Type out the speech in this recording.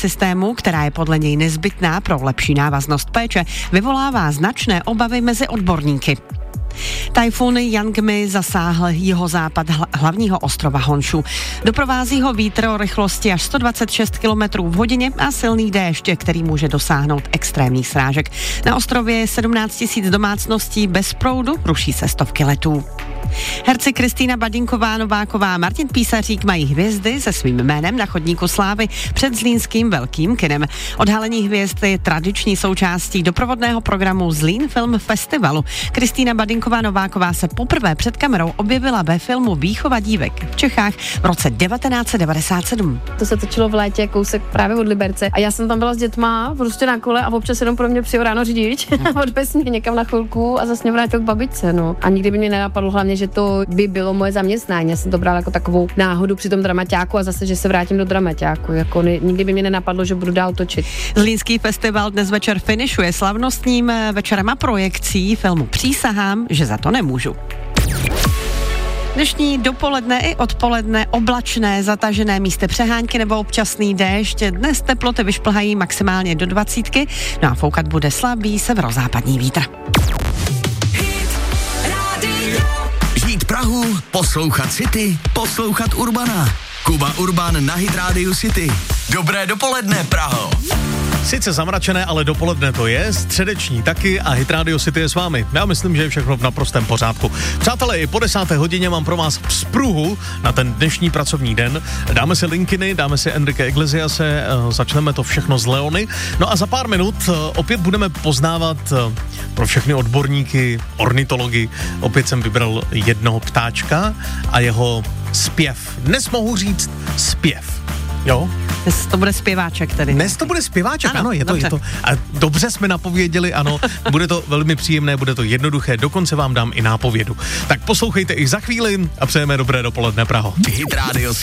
systému, která je podle něj nezbytná pro lepší návaznost péče, vyvolává značné obavy mezi odborníky. Tajfun Jangmi zasáhl jihozápad hlavního ostrova Honshu. Doprovází ho vítr o rychlosti až 126 km v hodině a silný déšť, který může dosáhnout extrémních srážek. Na ostrově je 17 000 domácností bez proudu, ruší se stovky letů. Herci Kristýna Badinková, Nováková a Martin Písařík mají hvězdy se svým jménem na chodníku slávy před zlínským velkým kinem. Odhalení hvězd je tradiční součástí doprovodného programu Zlín Film Festivalu. Kristýna Badinková, Nováková se poprvé před kamerou objevila ve filmu Výchova dívek v Čechách v roce 1997. To se točilo v létě, kousek právě od Liberce a já jsem tam byla s dětma prostě na kole a občas jenom pro mě přijel ráno řidič a odvez mě někam na chvilku a zase mě vrátil k babičce, no. A nikdy by mě nenapadlo hlavně, že to by bylo moje zaměstnání. Já jsem to brala jako takovou náhodu při tom dramaťáku a zase, že se vrátím do dramaťáku. Jako nikdy by mě nenapadlo, že budu dál točit. Zlínský festival dnes večer finišuje slavnostním večerem a projekcí filmu Přísahám, že za to nemůžu. Dnešní dopoledne i odpoledne oblačné, zatažené, místy přehánky nebo občasný déšť. Dnes teploty vyšplhají maximálně do 20, no a foukat bude slabý severozápadní vítr. Žít Prahu, poslouchat City, poslouchat Urbana. Kuba Urban na Hit Radio City. Dobré dopoledne, Praho. Sice zamračené, ale dopoledne to je, středeční taky a Hit Radio City je s vámi. Já myslím, že je všechno v naprostém pořádku. Přátelé, i po 10. hodině mám pro vás vzpruhu na ten dnešní pracovní den. Dáme si Linkiny, dáme si Enrique Iglesiase, začneme to všechno z Leony. No a za pár minut opět budeme poznávat pro všechny odborníky, ornitology. Opět jsem vybral jednoho ptáčka a jeho zpěv. Dnes mohu říct zpěv. Jo? Dnes to bude zpěváček tedy. Dnes to bude zpěváček, ano, je to. A dobře jsme napověděli, ano, bude to velmi příjemné, bude to jednoduché, dokonce vám dám i nápovědu. Tak poslouchejte i za chvíli a přejeme dobré dopoledne, Praho. Hit Radio